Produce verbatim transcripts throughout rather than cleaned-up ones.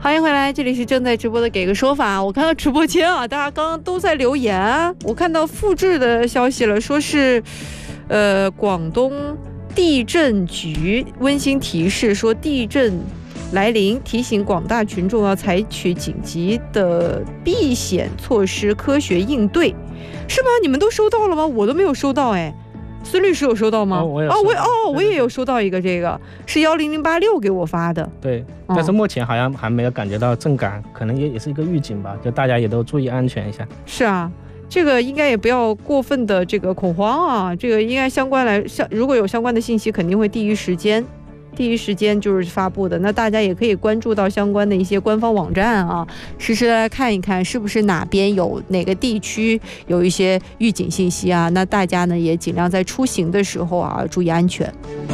欢迎回来，这里是正在直播的给个说法。我看到直播间啊，大家刚刚都在留言啊，我看到复制的消息了，说是呃广东地震局温馨提示说地震来临，提醒广大群众要采取紧急的避险措施，科学应对，是吗？你们都收到了吗？我都没有收到哎。孙律师有收到吗？ 哦，我有哦，我收到哦，我也有收到一个，这个是幺零零八六给我发的。 对， 嗯但是目前好像还没有感觉到震感，可能也也是一个预警吧，就大家也都注意安全一下。 是啊，这个应该也不要过分的这个恐慌啊，这个应该相关来相如果有相关的信息，肯定会第一时间。第一时间就是发布的，那大家也可以关注到相关的一些官方网站啊，实时来看一看是不是哪边有哪个地区有一些预警信息啊，那大家呢也尽量在出行的时候啊注意安全。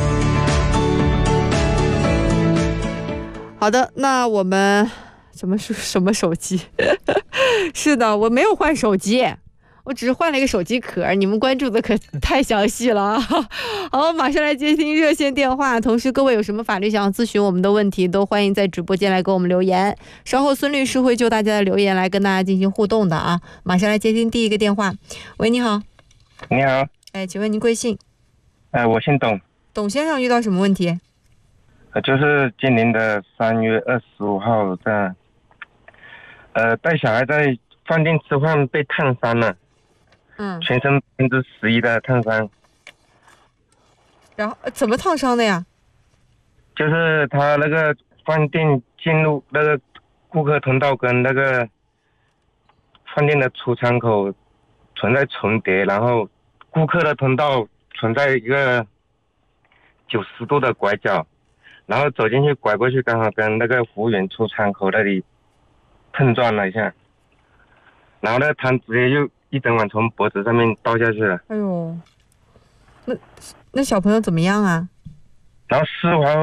好的，那我们什么什么手机？是的，我没有换手机。我只是换了一个手机壳，你们关注的可太详细了啊！好，马上来接听热线电话。同时，各位有什么法律想要咨询我们的问题，都欢迎在直播间来给我们留言。稍后孙律师会就大家的留言来跟大家进行互动的啊！马上来接听第一个电话。喂，你好。 你好。 哎，请问您贵姓？ 呃，我姓董。 董先生遇到什么问题？ 呃，就是今年的三月二十五号在，呃，带小孩在饭店吃饭被烫伤了。 嗯， 全身百分之十一的烫伤。 然后、呃、怎么烫伤的呀？ 就是他那个饭店进入那个顾客通道跟那个饭店的出窗口存在重叠，然后顾客的通道存在一个九十度的拐角，然后走进去拐过去，刚好跟那个服务员出窗口那里碰撞了一下，然后那个汤直接就一整碗从脖子上面倒下去了。 哎呦，那那小朋友怎么样啊？ 然后事发